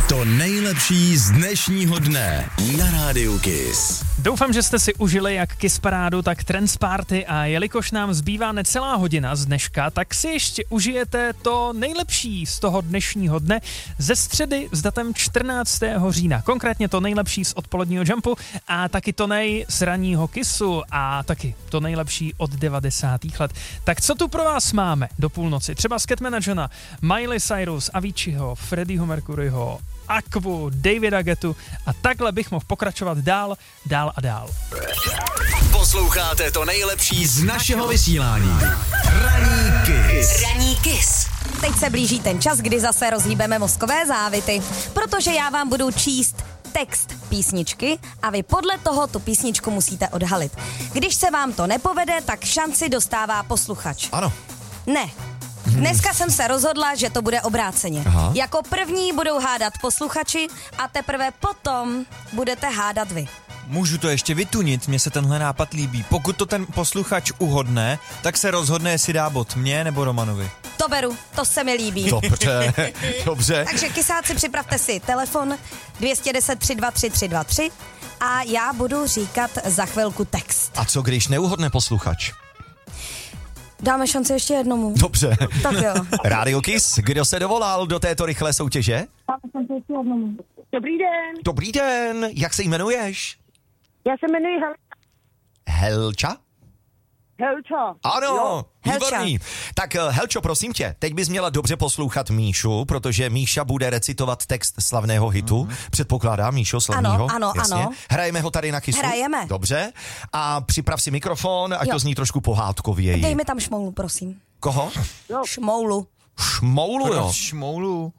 To nejlepší z dnešního dne na Rádiu Kiss. Doufám, že jste si užili jak Kiss Parádu, tak Trance Party a jelikož nám zbývá necelá hodina z dneška, tak si ještě užijete to nejlepší z toho dnešního dne ze středy s datem 14. října. Konkrétně to nejlepší z odpoledního Jumpu a taky to z ranního Kissu a taky to nejlepší od 90. let. Tak co tu pro vás máme do půlnoci? Třeba Scatmana Johna, Miley Cyrus, Aviciiho, Freddieho Mercuryho, Aquu, Davida Guettu a takhle bych mohl pokračovat dál a dál. Posloucháte to nejlepší z našeho vysílání. Ranní Kiss. Ranní Kiss. Teď se blíží ten čas, kdy zase rozhýbeme mozkové závity, protože já vám budu číst text písničky a vy podle toho tu písničku musíte odhalit. Když se vám to nepovede, tak šanci dostává posluchač. Ano. Ne. Dneska jsem se rozhodla, že to bude obráceně. Aha. Jako první budou hádat posluchači a teprve potom budete hádat vy. Můžu to ještě vytunit, mně se tenhle nápad líbí. Pokud to ten posluchač uhodne, tak se rozhodne, jestli dá bod mně nebo Romanovi. To beru, to se mi líbí. Dobře, dobře. Takže kysáci, připravte si telefon 210 323 323 a já budu říkat za chvilku text. A co když neuhodne posluchač? Dáme šanci ještě jednomu. Dobře. Tak jo. Radio Kiss, kdo se dovolal do této rychlé soutěže? Dobrý den, Dobrý den, jak se jmenuješ? já se jmenuji Helča? Helča. Ano, Jo, Helča. výborný. Tak Helčo, prosím tě, teď bys měla dobře poslouchat Míšu, protože Míša bude recitovat text slavného hitu. Předpokládám, Míšo, slavného. Ano, jasně. ano. Hrajeme ho tady na Kissu? Hrajeme. Dobře. A připrav si mikrofon, ať Jo. to zní trošku pohádkověji. Dej mi tam šmoulu, prosím. Koho? Šmoulu. Šmoulu, jo. Šmoulu.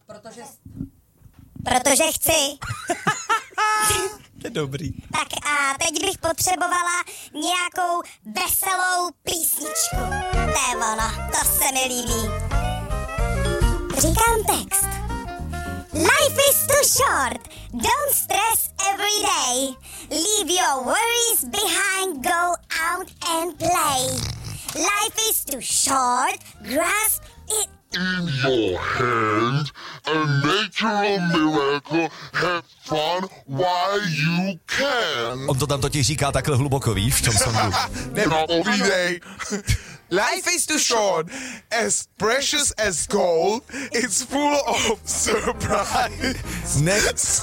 Protože chci. To je dobrý. Tak a teď bych potřebovala nějakou veselou písničku. To je ono, to se mi líbí. Říkám text. Life is too short. Don't stress every day. Leave your worries behind. Go out and play. Life is too short. Grasp it. In your hand and make a miracle. Have fun while you can. On to tam totiž říká takhle hluboko, víš, v tom songu. Nepovídej. Life is too short. As precious as gold, it's full of surprise. Ne.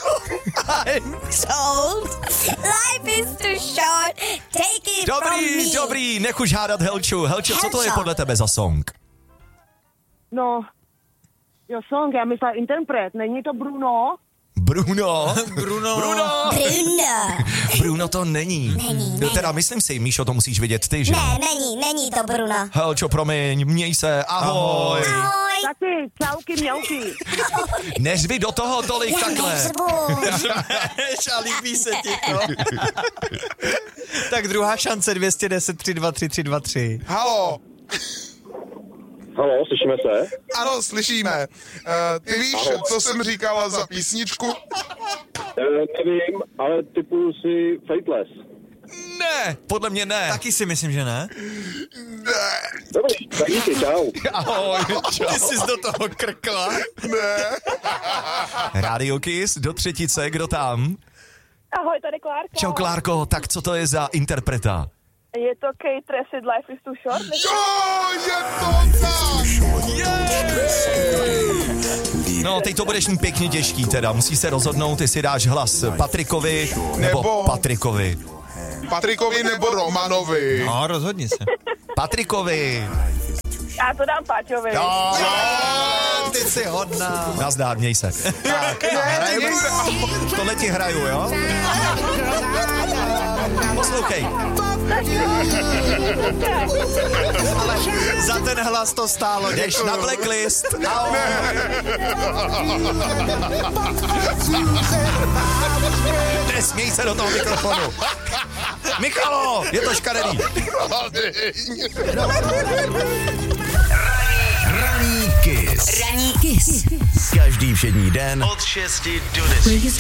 Told. Life is too short. Take it from me. Dobrý, nech už hádat Helču. Helčo, co to je Helčo. podle tebe za song? No, jo, song, já myslím interpret, není to Bruno? Bruno. Bruno. Bruno. Bruno to není. Není. Teda myslím si, Míšo, to musíš vidět ty, že? Ne, není to Bruno. Helčo, promiň, měj se, ahoj. Ahoj. Taky, čauky, mňauky. Neřvi do toho tolik takhle. Neřvu. A líbí se ti to. Tak druhá šance 210 323 323. Halo, Halo, slyšíme se? ano, slyšíme. Ty víš, co jsem říkala za písničku? Nevím, ale typuju si Fateless. Ne, podle mě ne. Taky si myslím, že ne. Dobrý, tak díky, čau. Ahoj, Ty jsi do toho krkla. Radio Kiss do třetice, kdo tam? Ahoj, tady Klárka. Čau, Klárko, tak co to je za interpreta? Je to Kate Tracid, Life is too short. Jo, je to tam! No, teď to budeš mít pěkně těžký teda, musíš se rozhodnout, jestli dáš hlas Patrikovi nebo Patrikovi. Patrikovi nebo Romanovi? No, rozhodni se. Patrikovi. Já to dám Páťovi. Ty jsi hodná. Nazdár, měj se. Tohle ti hraju, jo? Poslouchej. Ale za ten hlas to stálo. Jdeš na blacklist. Ahoj. Nesměj se do toho mikrofonu. Michalo, je to škaredý. Ranní Kiss. Ranní Kiss. Každý všední den od 6 do 10.